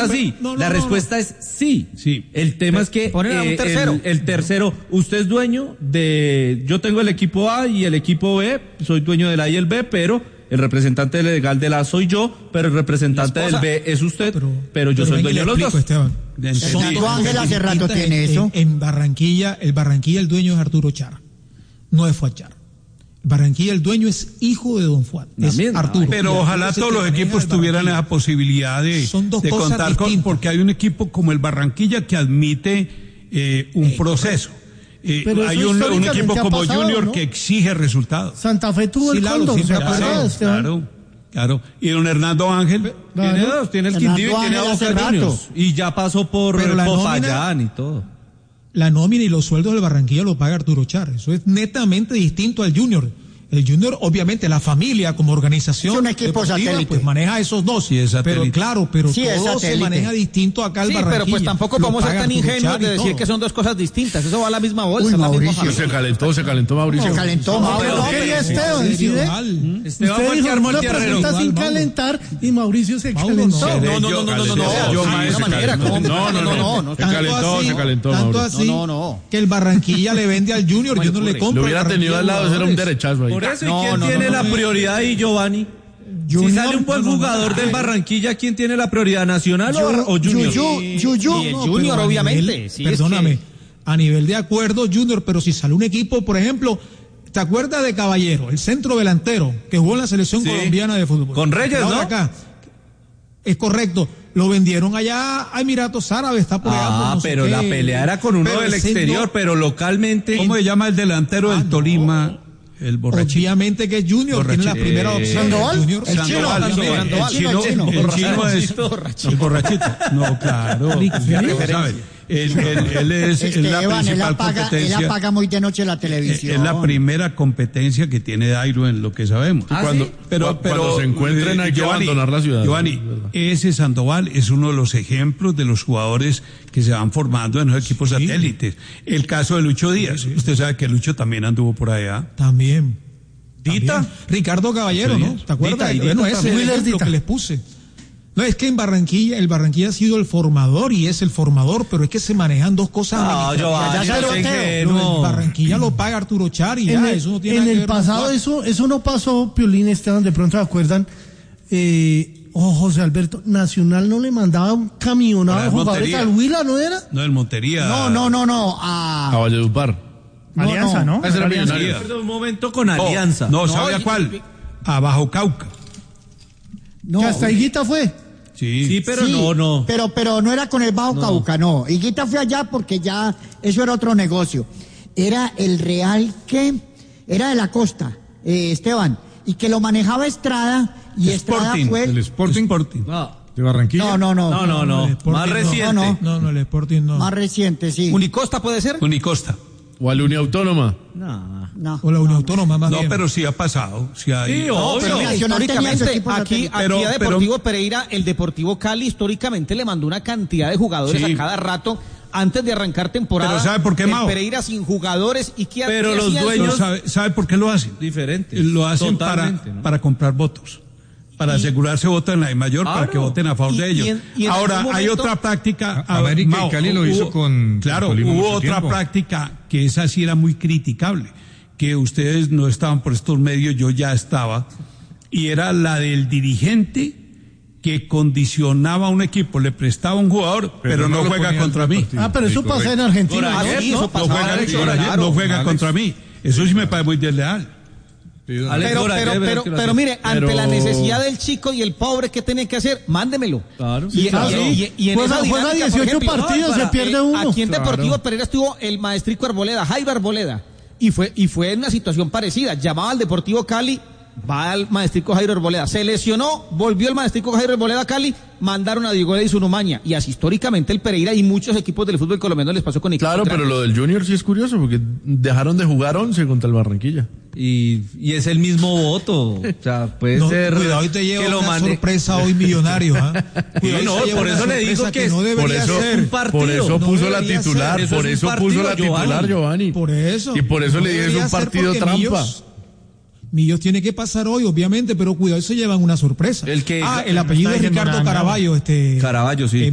respuesta sí. La respuesta es sí. Sí. El tema es que el tercero, usted es dueño de, yo tengo el equipo A y el equipo B, soy dueño del A y el B, pero el representante legal del A soy yo, pero el representante del B es usted, pero yo soy dueño de los dos. Esteban. Santo Ángel hace rato tiene eso. En Barranquilla, el dueño es Arturo Char, no es Fuad Char. Barranquilla, el dueño es hijo de Don Fuad, es Arturo. Pero ojalá todos los equipos tuvieran esa posibilidad de contar con, porque hay un equipo como el Barranquilla que admite un proceso. Hay un equipo como pasado, Junior, ¿no?, que exige resultados. Santa Fe tuvo el Cóndor, ¿se acuerda, Esteban? Claro. Y don Hernando Ángel tiene el Quindío y tiene a Boca Juniors. Y ya pasó por Popayán y todo. La nómina y los sueldos del Barranquilla lo paga Arturo Char. Eso es netamente distinto al Junior. El Junior, obviamente, la familia como organización es un equipo satélite, pues maneja esos dos. Sí, pero claro, sí, todo se maneja distinto acá al Barranquilla. Pero pues tampoco podemos ser tan ingenuos de decir que son dos cosas distintas. Eso va a la misma bolsa. Uy, Mauricio. Se calentó Mauricio. Se calentó Mauricio. No quería Esteban, ¿sí ve? Esteban usted dijo armó el una terreno. pregunta sin calentar y Mauricio se calentó. Se calentó. Tanto así que el Barranquilla le vende al Junior, yo no le compro. Lo hubiera tenido al lado, era un derechazo ahí. Por eso, ¿y quién tiene la prioridad ahí, Giovanni? Si sale un buen jugador del Barranquilla, ¿quién tiene la prioridad, Nacional o Junior? Y el Junior, obviamente. Perdóname, a nivel de acuerdo, Junior, pero si sale un equipo, por ejemplo, ¿te acuerdas de Caballero, el centro delantero que jugó en la selección colombiana de fútbol? Con Reyes, ¿no? Acá. Es correcto. Lo vendieron allá a Emiratos Árabes, está por allá. Pero la pelea era con uno del exterior, pero localmente. ¿Cómo se llama el delantero del Tolima? El borrachito. Obviamente que es Junior, tiene la primera opción. ¿Sandoval? El borrachito. No, claro. Él es la principal competencia. Él apaga muy de noche la televisión. Es la primera competencia que tiene Dairo en lo que sabemos. Cuando se encuentren hay que abandonar la ciudad. Giovanni, ese Sandoval es uno de los ejemplos de los jugadores que se van formando en los equipos satélites. El caso de Lucho Díaz. Usted sabe que Lucho también anduvo por allá. También. Dita. Ricardo Caballero, ¿no? ¿Te acuerdas? Bueno, ese es el ejemplo que les puse. No, es que en Barranquilla, el Barranquilla ha sido el formador y es el formador, pero es que se manejan dos cosas. En Barranquilla lo paga Arturo Char y ya, eso no tiene nada que ver. En el pasado eso no pasó, Piolín, Esteban, de pronto se acuerdan, José Alberto, Nacional no le mandaba un camionado de jugadores al Huila, ¿no era? No, el Montería. No, a Valledupar. Alianza, ¿no? Esa era Alianza. Un momento con Alianza. No, ¿sabe a cuál? A Bajo Cauca. No. ¿Que hasta Higuita fue? Sí, pero no. Pero no era con el Bajo Cauca, no. Higuita fue allá porque ya eso era otro negocio. Era el Real que era de la costa, Esteban, y que lo manejaba Estrada y Estrada fue el Sporting. ¿De Barranquilla? No. Más reciente. No, el Sporting no. Más reciente, sí. ¿Unicosta puede ser? Unicosta. ¿O a la Uniautónoma? No. O la Uniautónoma, más bien. No, pero sí ha pasado. Sí, pero históricamente aquí a Deportivo pero, Pereira, el Deportivo Cali históricamente le mandó una cantidad de jugadores a cada rato antes de arrancar temporada. Pero ¿sabe por qué, Mao? Pereira sin jugadores y que pero los dueños ¿sabe por qué lo hacen? Diferentes. Lo hacen para comprar votos. Para asegurarse votos en la mayor, para que voten a favor de ellos. Ahora, hay otra práctica. América y Cali lo hizo con. Claro, hubo otra práctica que esa sí era muy criticable, que ustedes no estaban por estos medios, yo ya estaba, y era la del dirigente que condicionaba a un equipo, le prestaba un jugador, pero no juega contra mí. Pero eso pasa en Argentina. No juega contra mí. Eso sí me parece muy desleal. Pero mire, ante la necesidad del chico y el pobre, ¿qué tiene que hacer? Mándemelo. Claro. Y en esa juega 18 partidos, se pierde uno. Aquí en Deportivo Pereira estuvo el maestrico Arboleda, Jaime Arboleda, y fue en una situación parecida. Llamaba al Deportivo Cali, va al maestrico Jairo Arboleda, se lesionó, volvió el maestrico Jairo Arboleda a Cali, mandaron a Diego Edison Umaña, y así históricamente el Pereira y muchos equipos del fútbol colombiano les pasó con equipos. Claro, pero lo del Junior sí es curioso, porque dejaron de jugar 11 contra el Barranquilla. Y es el mismo voto. O sea, puede ser. Cuidado, hoy te lleva una sorpresa hoy Millonario. Por eso le digo que no debería ser un partido. Por eso puso la titular. Por eso puso la titular, Giovanni. Por eso. Y por eso le dije es un partido trampa. Millos tiene que pasar hoy, obviamente, pero cuidado, se llevan una sorpresa. El apellido es Ricardo Caraballo. Caraballo, sí.